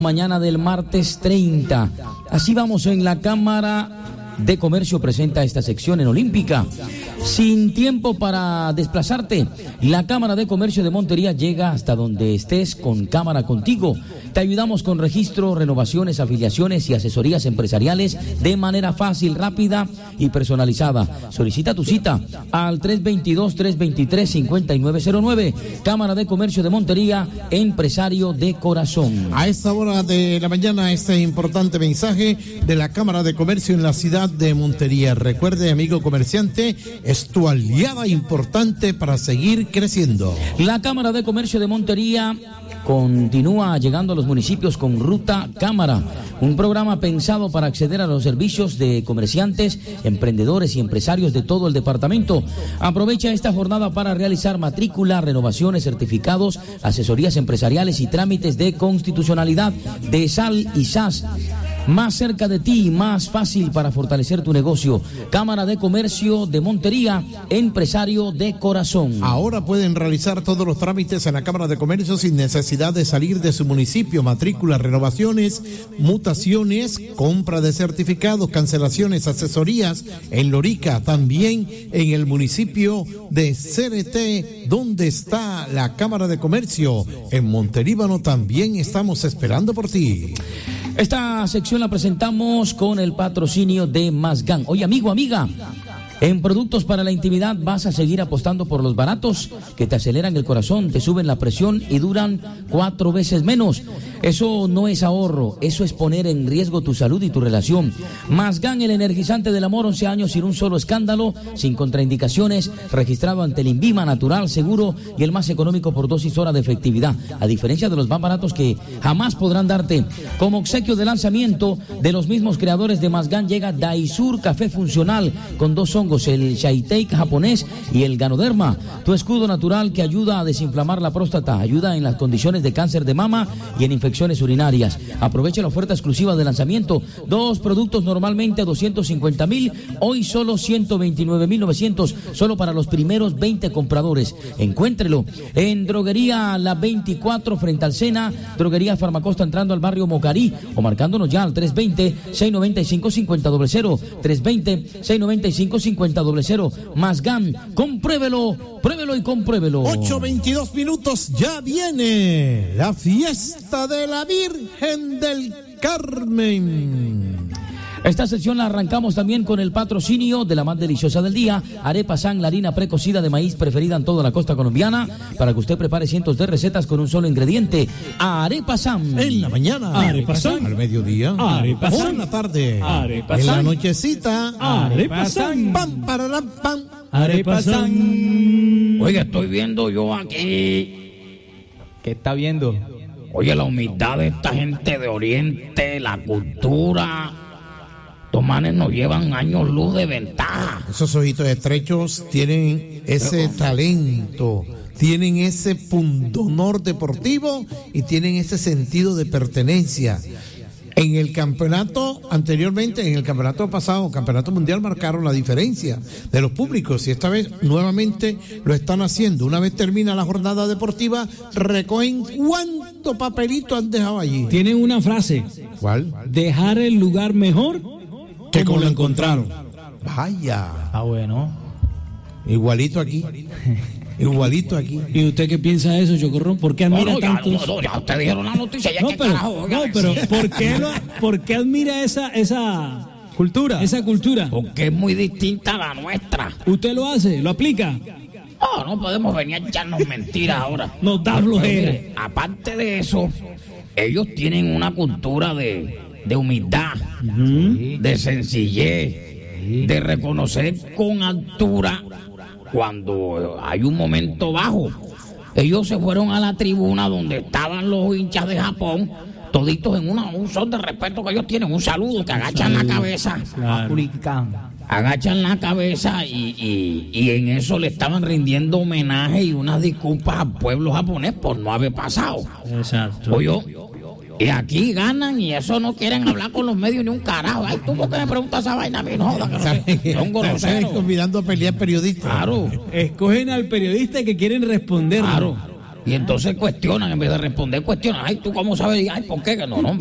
Mañana del martes 30. Así vamos en la Cámara de Comercio presenta esta sección en Olímpica. Sin tiempo para desplazarte, la Cámara de Comercio de Montería llega hasta donde estés con Cámara Contigo. Te ayudamos con registro, renovaciones, afiliaciones y asesorías empresariales de manera fácil, rápida y personalizada. Solicita tu cita al 322-323-5909. Cámara de Comercio de Montería, empresario de corazón. A esta hora de la mañana, este importante mensaje de la Cámara de Comercio en la ciudad de Montería. Recuerde, amigo comerciante, es tu aliada importante para seguir creciendo. La Cámara de Comercio de Montería continúa llegando a los municipios con Ruta Cámara, un programa pensado para acceder a los servicios de comerciantes, emprendedores y empresarios de todo el departamento. Aprovecha esta jornada para realizar matrícula, renovaciones, certificados, asesorías empresariales y trámites de constitucionalidad de SAL y SAS. Más cerca de ti, más fácil para fortalecer tu negocio. Cámara de Comercio de Montería, empresario de corazón. Ahora pueden realizar todos los trámites en la Cámara de Comercio sin necesidad de salir de su municipio. Matrículas, renovaciones, mutaciones, compra de certificados, cancelaciones, asesorías en Lorica, también en el municipio de CRT, donde está la Cámara de Comercio. En Montelíbano también estamos esperando por ti. Esta sección la presentamos con el patrocinio de Mazgan. Oye, amigo, amiga, en productos para la intimidad vas a seguir apostando por los baratos que te aceleran el corazón, te suben la presión y duran 4 veces menos. Eso no es ahorro, eso es poner en riesgo tu salud y tu relación. Mazgan, el energizante del amor, 11 años sin un solo escándalo, sin contraindicaciones, registrado ante el INVIMA, natural, seguro y el más económico por dosis hora de efectividad, a diferencia de los más baratos que jamás podrán darte. Como obsequio de lanzamiento de los mismos creadores de Mazgan llega Daisur Café Funcional con 2 hongos, el Shaitei japonés y el Ganoderma, tu escudo natural que ayuda a desinflamar la próstata, ayuda en las condiciones de cáncer de mama y en infecciones urinarias. Aprovecha la oferta exclusiva de lanzamiento. 2 productos normalmente a 250,000, hoy solo 129,900, solo para los primeros 20 compradores. Encuéntrelo en Droguería La 24 frente al Sena, Droguería Farmacosta entrando al barrio Mocarí, o marcándonos ya al 320-695-5000, 320-695-5000. Mazgan, compruébelo, pruébelo y compruébelo. 8:22 minutos, ya viene la fiesta de la Virgen del Carmen. Esta sesión la arrancamos también con el patrocinio de la más deliciosa del día, Arepa San, la harina precocida de maíz preferida en toda la costa colombiana, para que usted prepare cientos de recetas con un solo ingrediente. Arepa San. En la mañana, Arepa San. Al mediodía, Arepa San. en la tarde, Arepa en San. la nochecita, Arepa San. pam, pararán, pam. Arepa San. Oiga, estoy viendo yo aquí. ¿Qué está viendo? Oye, la humildad de esta gente de Oriente, la cultura. Estos manes nos llevan años luz de ventaja. Esos ojitos estrechos tienen ese talento, tienen ese pundonor deportivo y tienen ese sentido de pertenencia. En el campeonato anteriormente, en el campeonato pasado, campeonato mundial, marcaron la diferencia de los públicos y esta vez nuevamente lo están haciendo. Una vez termina la jornada deportiva, recogen cuánto papelito han dejado allí. Tienen una frase. ¿Cuál? Dejar el lugar mejor Que como lo encontraron. Vaya. Ah, bueno. Igualito aquí. Igualito aquí. ¿Y usted qué piensa de eso, Chocorrón? ¿Por qué admira tantos? Ya ustedes dijeron la noticia, ya No, qué pero, carajo. Oiga, no, pero ¿por qué admira esa cultura? Esa cultura. Porque es muy distinta a la nuestra. ¿Usted lo hace? ¿Lo aplica? No podemos venir a echarnos mentiras ahora. Nos da Pero flojera. mire, aparte de eso, ellos tienen una cultura de humildad, de sencillez, de reconocer con altura cuando hay un momento bajo. Ellos se fueron a la tribuna donde estaban los hinchas de Japón, toditos en un son de respeto que ellos tienen, un saludo, que agachan la cabeza. Claro. Agachan la cabeza y en eso le estaban rindiendo homenaje y unas disculpas al pueblo japonés por no haber pasado. Exacto. Oye, y aquí ganan y eso no quieren hablar con los medios ni un carajo. Ay, tú por qué me preguntas esa vaina a mí, no jodas, que son Están groseros. convidando a pelear periodistas. Claro, Escogen al periodista que quieren responder. claro. Y entonces cuestionan, en vez de responder, cuestionan. Ay, ¿tú cómo sabes? Ay, ¿por qué? No, no,